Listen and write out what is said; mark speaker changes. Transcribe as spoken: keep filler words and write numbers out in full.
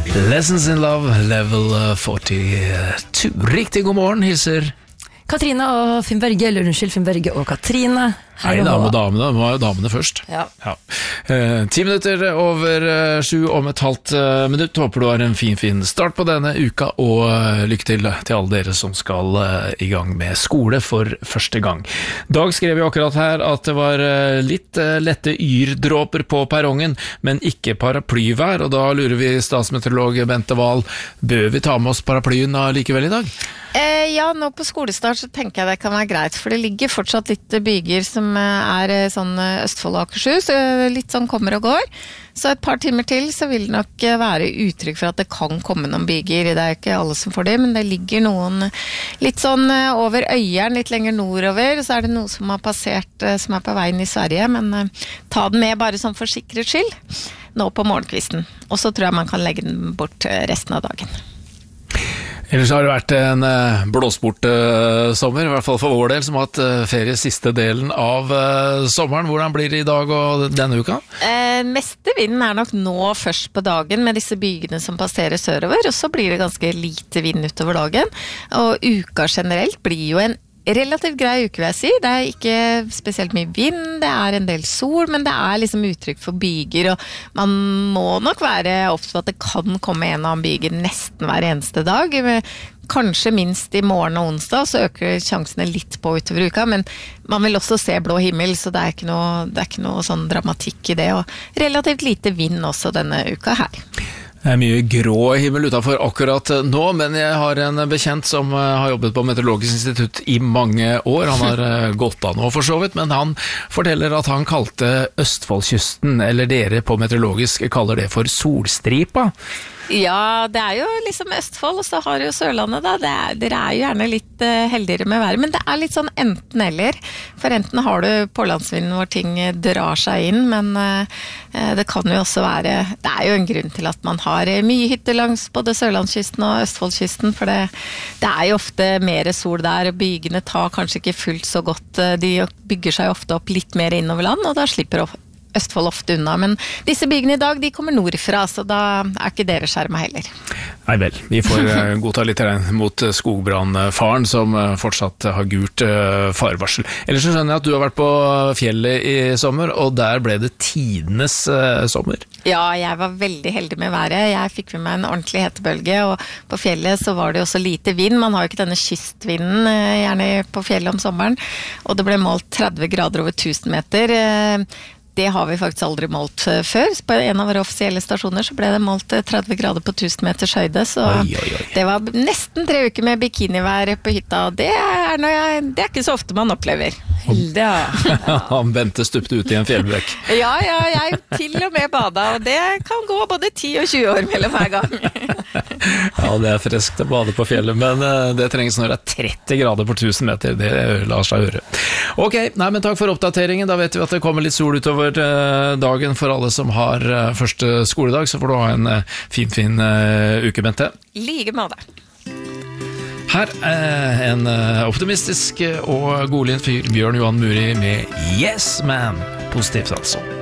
Speaker 1: Lessons in Love, level førtito. Riktig god morgen, hilser
Speaker 2: Katrine og Finn Berge, eller unnskyld, Finn Berge og Katrine.
Speaker 1: Hei, dame og damene, nå var jo damene først.
Speaker 2: Ja.
Speaker 1: Ja. Eh, ti minutter over eh, sju om et halvt eh, minutt. Håper du har en fin, fin start på denne uka, og eh, lykke til til alle dere som skal eh, i gang med skole for første gang. Dag skrev jo akkurat her at det var eh, litt eh, lette yrdråper på perrongen, men ikke paraplywær, og da lurer vi statsmeteorolog Bente Wahl, bør vi ta med oss paraplyen likevel i dag?
Speaker 3: Eh, ja, nå på skolestart så tenker jeg det kan være greit, for det ligger fortsatt litt byger som er sånn Østfold og Akershus, litt sånn kommer og går. Så et par timer til så vil det nok være uttrykk for at det kan komme noen byger. Det er ikke alle som får det, men det ligger noen litt sånn over Øyeren, litt lenger nordover. Så er det noe som har passert, som er på veien i Sverige, men ta den med bare sånn for sikkerhets skyld nå på morgenkvisten. Og så tror jeg man kan legge den bort resten av dagen.
Speaker 1: Ellers har det vært en uh, blåsport-sommer, uh, i hvert fall for vår del, som har hatt uh, ferie siste delen av uh, sommeren. Hvordan blir det i dag og denne uka?
Speaker 3: Eh, meste vinden er nok nå først på dagen med disse bygene som passerer sørover, og så blir det ganske lite vind utover dagen. Og uka generelt blir jo en relativt grei uke, vil jeg si. Det er ikke spesielt mye vind, det er en del sol, men det er liksom uttrykk for byger, og man må nok være obs på at det kan komme en og annen byger nesten hver eneste dag. Kanskje minst i morgen og onsdag, så øker sjansene litt på utover uka, men man vil også se blå himmel, så det er ikke noe, det er ikke noe sånn dramatikk i det, og relativt lite vind også denne uka her.
Speaker 1: Det er mye grå himmel utenfor akkurat nå, men jeg har en bekjent som har jobbet på Meteorologisk institutt i mange år. Han har gått av nå for så vidt, men han forteller at han kalte Østfoldkysten, eller dere på Meteorologisk kaller det for solstripa.
Speaker 3: Ja, det er jo liksom Østfold, og så har jo Sørlandet da, det er, dere er jo gjerne litt uh, heldigere med været, men det er litt sånn enten eller, for enten har du pålandsvinden hvor ting drar seg inn, men uh, det kan jo også være, det er jo en grunn til at man har mye hytter langs både Sørlandskysten og Østfoldkysten, for det, det er jo ofte mer sol der, og bygene tar kanskje ikke fullt så godt, de bygger seg ofte opp litt mer innover land, og da slipper opp Østfold ofte unna, men disse bygene i dag, de kommer nordfra, så da er ikke dere skjermet heller.
Speaker 1: Nei vel, vi får godta litt regn mot skogbrannfaren som fortsatt har gult farevarsel. Ellers så skjønner jeg at du har vært på fjellet i sommer, og der ble det tidenes sommer.
Speaker 3: Ja, jeg var veldig heldig med været. Jeg fikk med meg en ordentlig hetebølge, og på fjellet så var det jo også lite vind. Man har jo ikke denne kystvinden gjerne på fjellet om sommeren, og det ble målt tretti grader over tusen meter. Det har vi faktisk aldri målt før. På en av våre offisielle stasjoner så ble det målt tretti grader på tusen meters høyde, så
Speaker 1: oi, oi, oi. Det
Speaker 3: var nesten tre uker med bikinivær på hytta, og det er, når jeg, det er ikke så ofte man opplever.
Speaker 2: Ja.
Speaker 1: Han Bente stupte ut i en fjellbrekk.
Speaker 3: Ja, ja, jeg til og med bada, og det kan gå både ti og tjue år mellom hver gang.
Speaker 1: Ja, det er freskt å bade på fjellet, men det trengs når det er tretti grader på tusen meter, det lar seg høre. Ok, nei, men takk for oppdateringen, da vet vi at det kommer litt sol utover dagen for alle som har første skoledag, så får du ha en fin, fin uke, Bente.
Speaker 3: Like med det.
Speaker 1: Her er en optimistisk og godlynt fyr, Bjørn Johan Muri med Yes Man. Positivt altså.